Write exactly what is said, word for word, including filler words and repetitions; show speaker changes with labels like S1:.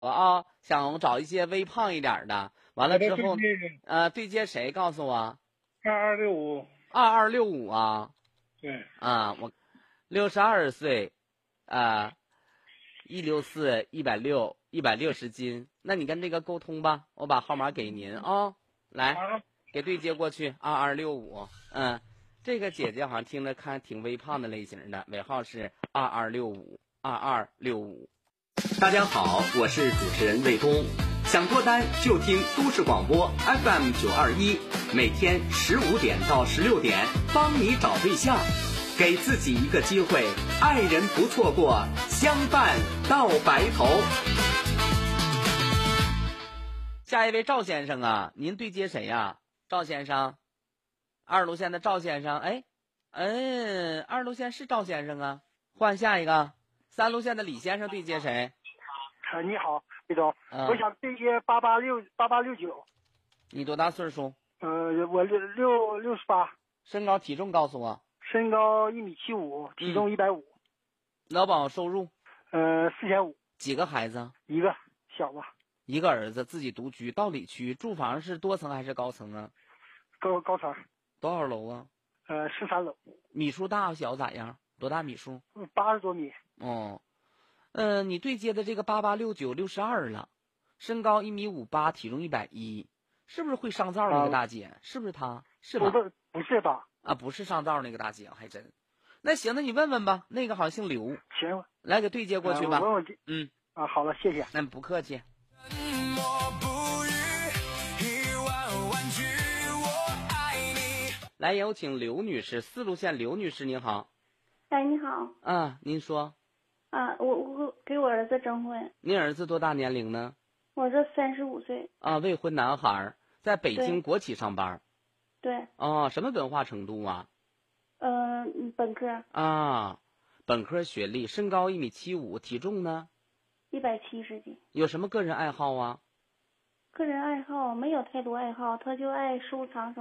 S1: 我啊，想找一些微胖一点儿的，完了之后，
S2: 对
S1: 呃，对接谁？告诉我，
S2: 二二六五，
S1: 二二六五啊，
S2: 对，
S1: 啊，我六十二岁，啊，一六四，一百六，一百六十斤。那你跟这个沟通吧，我把号码给您啊，来，
S2: 啊，
S1: 给对接过去，二二六五，嗯，这个姐姐好像听着看挺微胖的类型的，尾号是二二六五，二二六五。大家好，我是主持人卫东。想脱单就听都市广播 F M 九二一，每天十五点到十六点，帮你找对象，给自己一个机会，爱人不错过，相伴到白头。下一位赵先生啊，您对接谁呀？赵先生，二路线的赵先生，哎，嗯，二路线是赵先生啊，换下一个。三路线的李先生对接谁？
S2: 啊，你好，魏总，
S1: 嗯
S2: 我想对接八八六八八六九，
S1: 你多大岁数？
S2: 呃，我六六六十八，
S1: 身高体重告诉我。
S2: 身高一米七五，体重一百五，
S1: 劳保收入
S2: 呃，四千五，
S1: 几个孩子？
S2: 一个小子，
S1: 一个儿子，自己独居，道里区，住房是多层还是高层啊？
S2: 高高层，
S1: 多少楼啊？
S2: 呃，十三楼，
S1: 米数大小咋样？多大米数？
S2: 八十多米，
S1: 哦，呃，你对接的这个八八六九六十二了，身高一米五八，体重一百一，是不是会上灶那个大姐？是不是她？是吧？
S2: 不不不是吧？
S1: 啊，不是上灶那个大姐，还真。那行，那你问问吧，那个好像姓刘，
S2: 行，
S1: 来给对接过去吧。
S2: 呃我问问这
S1: 嗯，
S2: 啊，好了，谢谢。
S1: 那不客气。来，有请刘女士，四路线刘女士，您好。
S3: 哎，你好，
S1: 啊，您说，
S3: 啊，我我给我儿子征婚，
S1: 您儿子多大年龄呢？
S3: 我这三十五岁，
S1: 啊，未婚男孩儿，在北京
S3: 对
S1: 国企上班。
S3: 对，
S1: 啊，什么文化程度啊？
S3: 嗯、本科，
S1: 啊，本科学历，身高一米七五，体重呢？
S3: 一百七十斤。
S1: 有什么个人爱好啊？
S3: 个人爱好没有太多爱好，他就爱收藏什么。